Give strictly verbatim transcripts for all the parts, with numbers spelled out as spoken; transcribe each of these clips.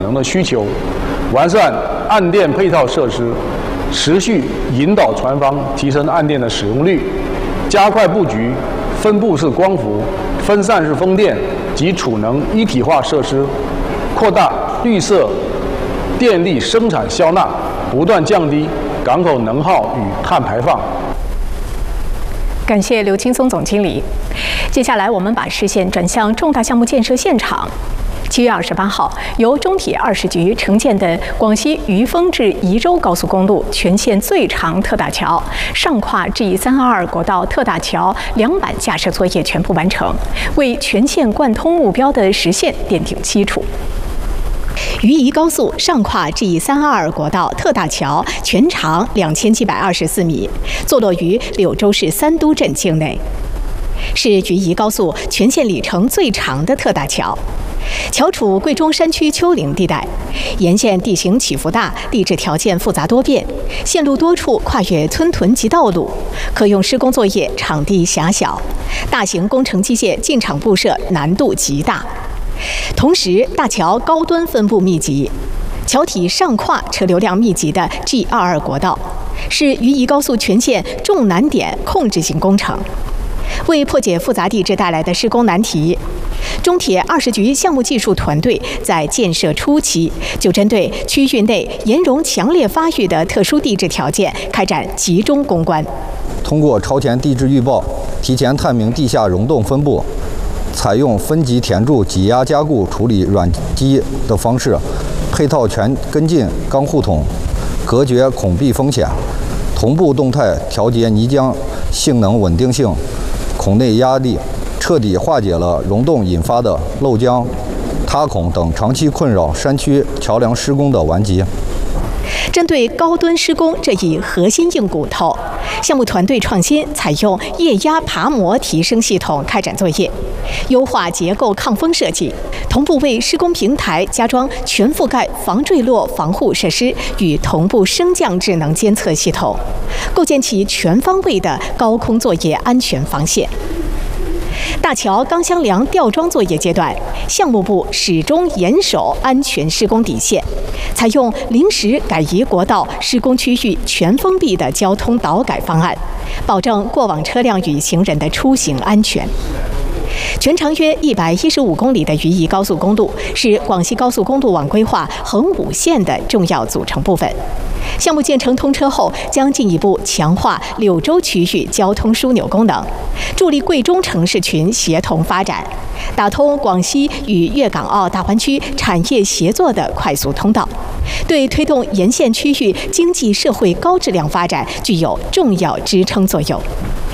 能的需求，完善岸电配套设施，持续引导船方提升岸电的使用率，加快布局分布式光伏、分散式风电及储能一体化设施，扩大绿色电力生产销纳，不断降低港口能耗与碳排放。 感谢刘青松总经理。接下来，我们把视线转向重大项目建设现场。七月二十八号，由中铁二十局承建的广西余丰至宜州高速公路全线最长特大桥上跨 G 三二二国道特大桥梁板架设作业全部完成，为全线贯通目标的实现奠定基础。渝宜高速上跨 G 三二二国道特大桥全长两千七百二十四米，坐落于柳州市三都镇境内，是渝宜高速全线里程最长的特大桥。桥处贵中山区丘陵地带，沿线地形起伏大，地质条件复杂多变，线路多处跨越村屯及道路，可用施工作业场地狭小，大型工程机械进场布设难度极大。同时，大桥高端分布密集，桥体上跨车流量密集的 G 二二国道，是渝宜高速全线重难点控制性工程。为破解复杂地质带来的施工难题，中铁二十局项目技术团队在建设初期就针对区域内岩溶强烈发育的特殊地质条件开展集中攻关。 通过超前地质预报，提前探明地下溶洞分布，采用分级填筑、挤压加固处理软基的方式，配套全跟进钢护筒，隔绝孔壁风险，同步动态调节泥浆性能稳定性、孔内压力，彻底化解了溶洞引发的漏浆、塌孔等长期困扰山区桥梁施工的顽疾。 针对高墩施工这一核心硬骨头，项目团队创新采用液压爬模提升系统开展作业，优化结构抗风设计，同步为施工平台加装全覆盖防坠落防护设施与同步升降智能监测系统，构建起全方位的高空作业安全防线。大桥钢箱梁吊装作业阶段，项目部始终严守安全施工底线，采用临时改移国道施工区域全封闭的交通导改方案，保证过往车辆与行人的出行安全。全长约一百一十五公里的渝宜高速公路是广西高速公路网规划横五线的重要组成部分。项目建成通车后，将进一步强化柳州区域交通枢纽功能，助力贵中城市群协同发展，打通广西与粤港澳大湾区产业协作的快速通道，对推动沿线区域经济社会高质量发展具有重要支撑作用。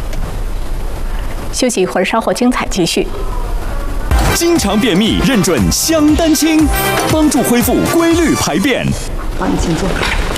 休息一会儿，稍后精彩继续。 经常便秘认准香丹清，帮助恢复规律排便。 好，你请坐。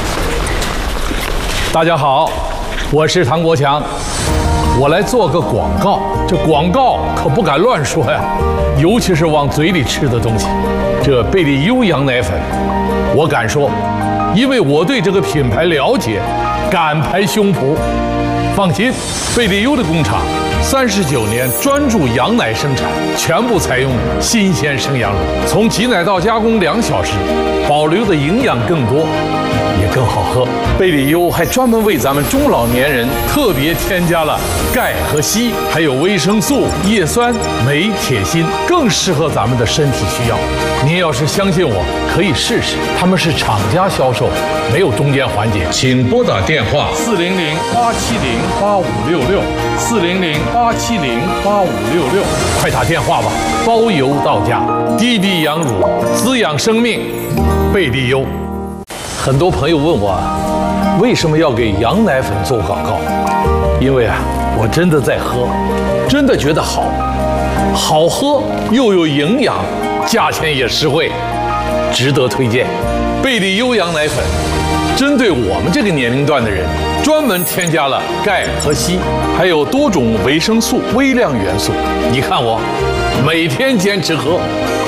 大家好，我是唐国强，我来做个广告。这广告可不敢乱说呀，尤其是往嘴里吃的东西。这贝利优羊奶粉，我敢说，因为我对这个品牌了解，敢拍胸脯。放心，贝利优的工厂三十九年专注羊奶生产，全部采用新鲜生羊乳，从挤奶到加工两小时，保留的营养更多，也更好喝。贝利优还专门为咱们中老年人特别添加了钙和硒，还有维生素、叶酸、镁、铁、锌，更适合咱们的身体需要。您要是相信我，可以试试。他们是厂家销售，没有中间环节。请拨打电话四零零八七零八五六六四零零八七零八五六六，快打电话吧，包邮到家。低低羊乳，滋养生命，贝利优。很多朋友问我，为什么要给羊奶粉做广告？因为啊，我真的在喝，真的觉得好，好喝又有营养，价钱也实惠，值得推荐。贝利优羊奶粉针对我们这个年龄段的人，专门添加了钙和硒，还有多种维生素、微量元素。你看我每天坚持喝。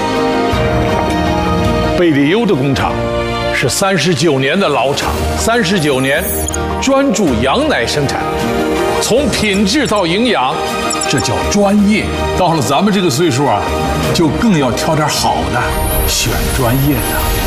贝利优的工厂是三十九年的老厂，三十九年专注羊奶生产，从品质到营养，这叫专业。到了咱们这个岁数啊，就更要挑点好的，选专业的。